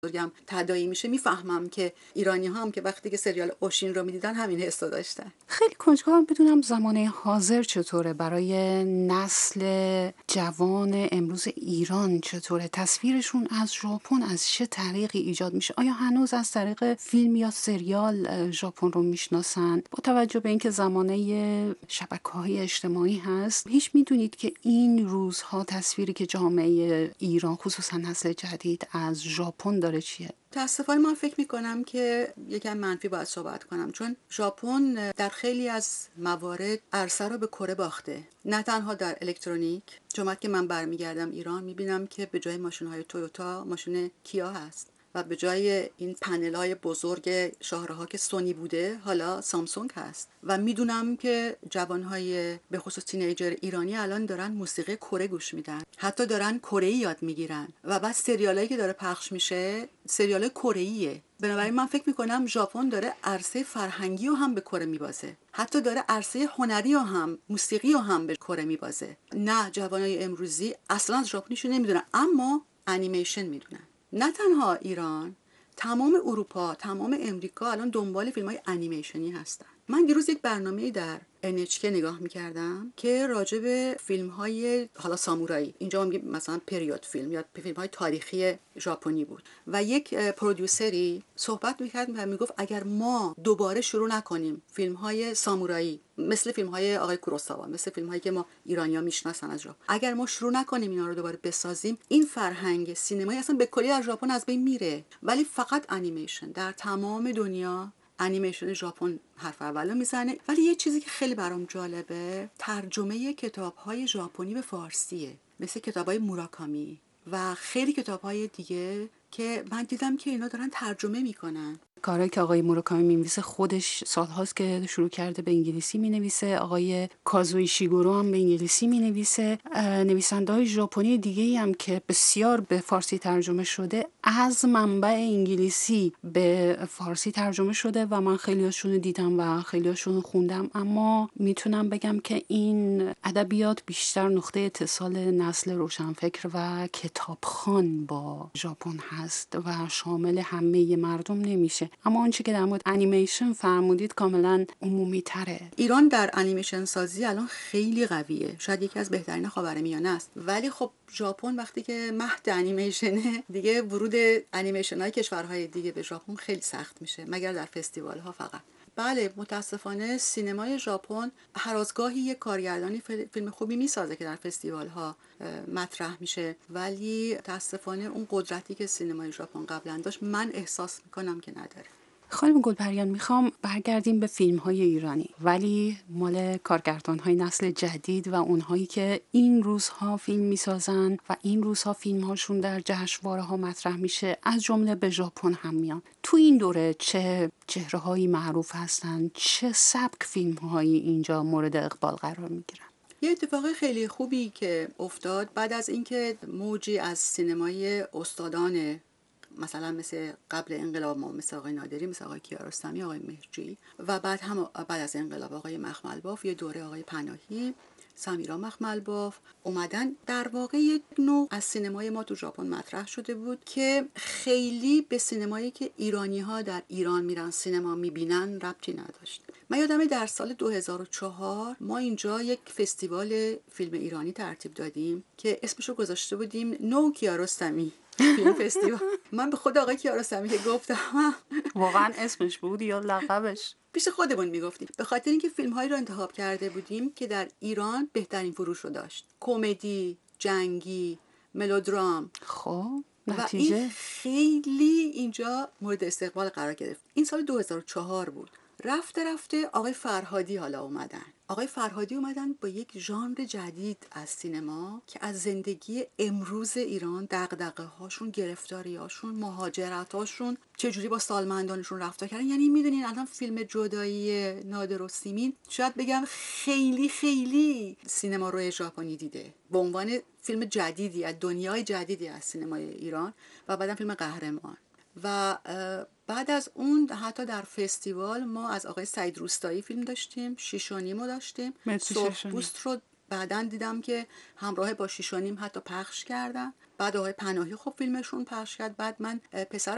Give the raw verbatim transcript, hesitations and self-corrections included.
بزرگم تداعی میشه میفهمم که ایرانی ها هم که وقتی که سریال اوشین رو میدیدن همین حس داشتن. خیلی کنجکاوم بدونم زمانه حاضر چطوره برای نسل جوان امروز ایران، چطوره تصویرشون از ژاپن از چه طریقی ایجاد میشه؟ آیا هنوز از طریق فیلم یا سریال ژاپن رو میشناسند؟ با توجه به اینکه زمانه شبکه‌های اجتماعی هست، هیچ میدونید که این روزها تصویری که جامعه ایران خصوصا نسل جدید از ژاپن داره چیه؟ متاسفانه من فکر میکنم که یکم منفی باید صحبت کنم، چون ژاپن در خیلی از موارد عرصه رو به کره باخته، نه تنها در الکترونیک. چون که من برمیگردم ایران میبینم که به جای ماشین‌های تویوتا ماشین کیا هست و به جای این پنل‌های بزرگ شاهراه که سونی بوده حالا سامسونگ هست و میدونم که جوان‌های به خصوص تینیجر ایرانی الان دارن موسیقی کره گوش میدن، حتی دارن کره‌ای یاد میگیرن و بعد سریالایی که داره پخش میشه سریال کره‌ایه. بنابراین من فکر میکنم ژاپن داره عرصه فرهنگی رو هم به کره میبازه، حتی داره عرصه هنری رو هم، موسیقی رو هم به کره میبازه. نه جوانای امروزی اصلا از ژاپنیشو نمیدونن، اما انیمیشن میدونن. نه تنها ایران، تمام اروپا، تمام امریکا الان دنبال فیلم‌های انیمیشنی هستن. من دیروز یک برنامه‌ای در ان اچ کی نگاه می‌کردم که راجع به فیلم‌های حالا سامورایی، اینجا میگیم مثلا پریود فیلم یا فیلم‌های تاریخی ژاپنی بود و یک پرودیوسری صحبت می‌کرد و میگفت اگر ما دوباره شروع نکنیم فیلم‌های سامورایی مثل فیلم‌های آقای کوروساوا، مثل فیلم‌هایی که ما ایرانی‌ها میشناسن از ژاپن، اگر ما شروع نکنیم اینا رو دوباره بسازیم، این فرهنگ سینمایی اصلا به کلی از ژاپن از بین میره. ولی فقط انیمیشن در تمام دنیا، انیمیشن ژاپن حرف اولو میزنه. ولی یه چیزی که خیلی برام جالبه، ترجمه کتاب‌های ژاپنی به فارسیه، مثل کتاب‌های موراکامی و خیلی کتاب‌های دیگه که من دیدم که اینا دارن ترجمه میکنن. کارهایی که آقای موراکامی می‌نویسه خودش سال‌هاست که شروع کرده به انگلیسی می‌نویسه. آقای کازوی شیگورو هم به انگلیسی می‌نویسه. نویسنده‌های ژاپنی دیگه‌ای هم که بسیار به فارسی ترجمه شده از منبع انگلیسی به فارسی ترجمه شده و من خیلی‌هاشون رو دیدم و خیلی‌هاشون رو خوندم. اما میتونم بگم که این ادبیات بیشتر نقطه اتصال نسل روشنفکر و کتابخوان با ژاپن هست و شامل همه مردم نمیشه. اما آنچه که در مورد انیمیشن فرمودید کاملا عمومی تره. ایران در انیمیشن سازی الان خیلی قویه، شاید یکی از بهترین خاورمیانه است. ولی خب ژاپن وقتی که مهد انیمیشنه دیگه، ورود انیمیشن های کشورهای دیگه به ژاپن خیلی سخت میشه، مگر در فستیوال ها فقط. بله متاسفانه سینمای ژاپن هر از گاهی یک کارگردانی فیلم خوبی میسازه که در فستیوال ها مطرح میشه، ولی متاسفانه اون قدرتی که سینمای ژاپن قبلا داشت من احساس میکنم که نداره. خانم گلپریان، میخوام برگردیم به فیلم های ایرانی، ولی مال کارگردان های نسل جدید و اونهایی که این روزها فیلم میسازن و این روزها فیلم هاشون در جشنواره ها مطرح میشه، از جمله به ژاپن هم میان. تو این دوره چه چهره هایی معروف هستن، چه سبک فیلم هایی اینجا مورد اقبال قرار میگیرن؟ یه اتفاق خیلی خوبی که افتاد بعد از اینکه موجی از سینمای استادان مثلا مثل قبل انقلاب ما، مثل آقای نادری، مثل آقای کیارستمی، آقای مهرجی و بعد هم بعد از انقلاب آقای مخملباف، یه دوره آقای پناهی، سمیرا مخملباف اومدن، در واقع یک نوع از سینمای ما تو ژاپن مطرح شده بود که خیلی به سینمایی که ایرانی ها در ایران میرن سینما میبینن ربطی نداشت. من یادمه در سال دو هزار و چهار ما اینجا یک فستیوال فیلم ایرانی ترتیب دادیم که اسمشو گذاشته بودیم نو کیارستمی فیلم فستیوال. من به خود آقای کیارستمی که گفتم واقعا اسمش بود یا لقبش؟ پیش خودمون میگفتیم، به خاطر اینکه فیلم هایی رو انتخاب کرده بودیم که در ایران بهترین فروش رو داشت، کمدی، جنگی، ملودرام. خب و این نتیجه خیلی اینجا مورد استقبال قرار گرفت. این سال دو هزار و چهار بود. رفته رفته آقای فرهادی حالا اومدن. آقای فرهادی اومدن با یک ژانر جدید از سینما که از زندگی امروز ایران، دغدغه هاشون، گرفتاری هاشون، مهاجرت هاشون، چجوری با سالمندانشون رفتار کردن. یعنی میدونین الان فیلم جدایی نادر و سیمین شاید بگم خیلی خیلی سینما روی ژاپنی دیده به عنوان فیلم جدیدی از دنیای جدیدی از سینمای ایران و بعدم فیلم قهرمان. و بعد از اون حتی در فستیوال ما از آقای سعید روستایی فیلم داشتیم، شیش و نیمو داشتیم، سرخپوست رو بعدن دیدم که همراه با شیش و نیم حتی پخش کردن. بعد آقای پناهی خب فیلمشون پخش کرد. بعد من پسر